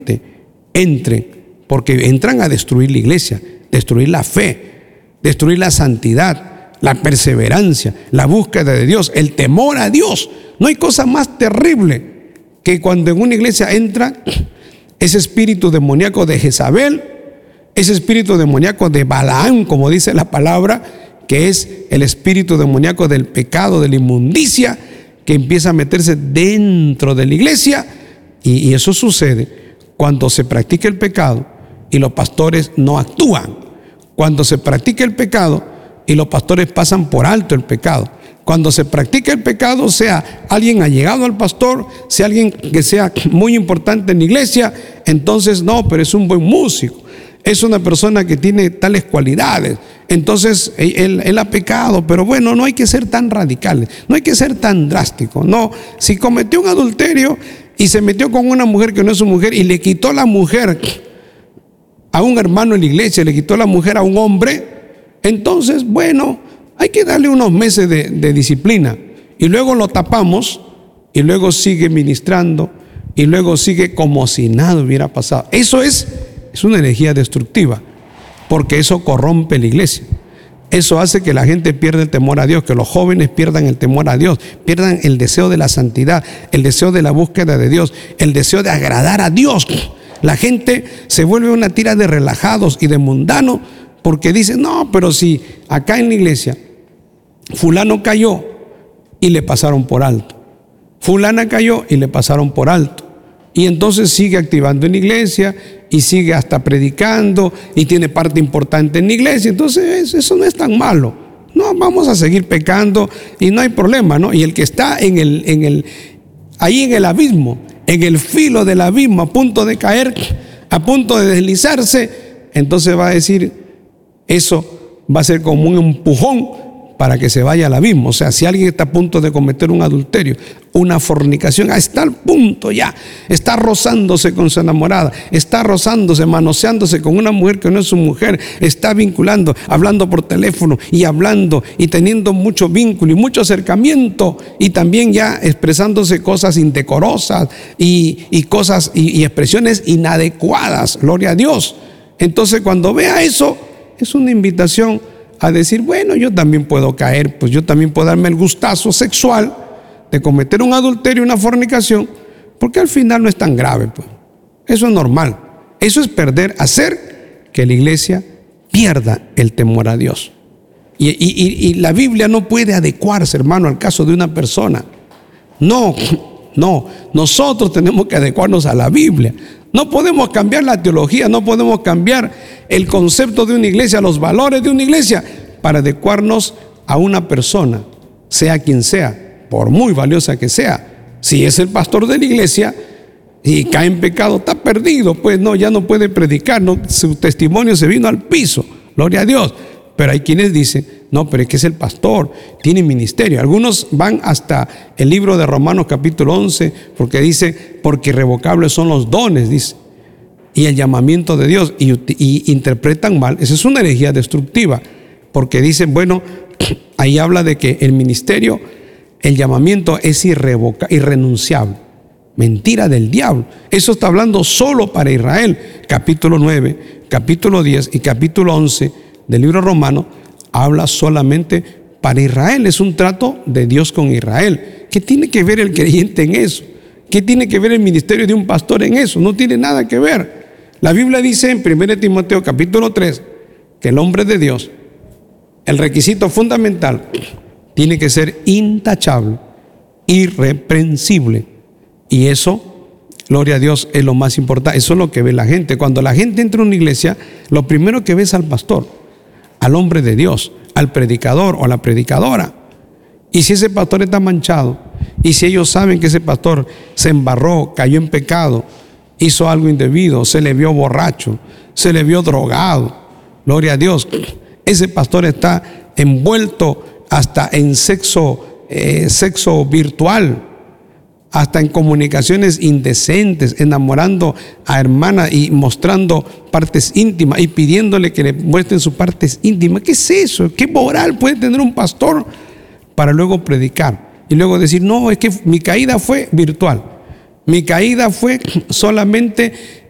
entren, porque entran a destruir la iglesia, destruir la fe, destruir la santidad, la perseverancia, la búsqueda de Dios, el temor a Dios. No hay cosa más terrible que cuando en una iglesia entra ese espíritu demoníaco de Jezabel, ese espíritu demoníaco de Balaam, como dice la palabra, que es el espíritu demoníaco del pecado, de la inmundicia, que empieza a meterse dentro de la iglesia. Y eso sucede cuando se practica el pecado y los pastores no actúan, cuando se practica el pecado y los pastores pasan por alto el pecado, cuando se practica el pecado, sea alguien allegado al pastor, sea alguien que sea muy importante en la iglesia, entonces no, pero es un buen músico, es una persona que tiene tales cualidades, entonces él ha pecado. Pero bueno, no hay que ser tan radicales, no hay que ser tan drásticos. No, si cometió un adulterio y se metió con una mujer que no es su mujer y le quitó la mujer a un hermano en la iglesia, le quitó la mujer a un hombre, entonces bueno, hay que darle unos meses de disciplina y luego lo tapamos y luego sigue ministrando y luego sigue como si nada hubiera pasado. Eso es una energía destructiva, porque eso corrompe la iglesia. Eso hace que la gente pierda el temor a Dios, que los jóvenes pierdan el temor a Dios, pierdan el deseo de la santidad, el deseo de la búsqueda de Dios, el deseo de agradar a Dios. La gente se vuelve una tira de relajados y de mundanos, porque dice, no, pero si acá en la iglesia fulano cayó y le pasaron por alto, fulana cayó y le pasaron por alto, y entonces sigue activando en la iglesia y sigue hasta predicando y tiene parte importante en la iglesia. Entonces eso no es tan malo. No, vamos a seguir pecando y no hay problema, ¿no? Y el que está ahí en el abismo, en el filo del abismo, a punto de caer, a punto de deslizarse, entonces va a decir, eso va a ser como un empujón para que se vaya al abismo. O sea, si alguien está a punto de cometer un adulterio, una fornicación, está al punto ya, está rozándose con su enamorada, está rozándose, manoseándose con una mujer que no es su mujer, está vinculando, hablando por teléfono y hablando y teniendo mucho vínculo y mucho acercamiento, y también ya expresándose cosas indecorosas y cosas y expresiones inadecuadas, gloria a Dios. Entonces, cuando vea eso, es una invitación a decir, bueno, yo también puedo caer, pues yo también puedo darme el gustazo sexual de cometer un adulterio, una fornicación, porque al final no es tan grave, pues. Eso es normal. Eso es hacer que la iglesia pierda el temor a Dios. Y la Biblia no puede adecuarse, hermano, al caso de una persona. No, nosotros tenemos que adecuarnos a la Biblia. No podemos cambiar la teología, no podemos cambiar el concepto de una iglesia, los valores de una iglesia, para adecuarnos a una persona, sea quien sea, por muy valiosa que sea. Si es el pastor de la iglesia y cae en pecado, está perdido, pues no, ya no puede predicar, no, su testimonio se vino al piso, gloria a Dios. Pero hay quienes dicen, no, pero es que es el pastor, tiene ministerio. Algunos van hasta el libro de Romanos capítulo 11, porque dice, porque irrevocables son los dones, dice, y el llamamiento de Dios, y interpretan mal. Esa es una herejía destructiva, porque dicen, bueno, ahí habla de que el ministerio, el llamamiento es irrenunciable. Mentira del diablo. Eso está hablando solo para Israel. Capítulo 9, capítulo 10 y capítulo 11 del libro romano habla solamente para Israel. Es un trato de Dios con Israel. ¿Qué tiene que ver el creyente en eso? ¿Qué tiene que ver el ministerio de un pastor en eso? No tiene nada que ver. La Biblia dice en 1 Timoteo capítulo 3 que el hombre de Dios, el requisito fundamental, tiene que ser intachable, irreprensible. Y eso, gloria a Dios, es lo más importante. Eso es lo que ve la gente. Cuando la gente entra a una iglesia, lo primero que ve es al pastor, al hombre de Dios, al predicador o a la predicadora. Y si ese pastor está manchado, y si ellos saben que ese pastor se embarró, cayó en pecado, hizo algo indebido, se le vio borracho, se le vio drogado, gloria a Dios, ese pastor está envuelto hasta en sexo virtual, hasta en comunicaciones indecentes, enamorando a hermanas y mostrando partes íntimas y pidiéndole que le muestren sus partes íntimas. ¿Qué es eso? ¿Qué moral puede tener un pastor para luego predicar y luego decir, no, es que mi caída fue virtual, mi caída fue solamente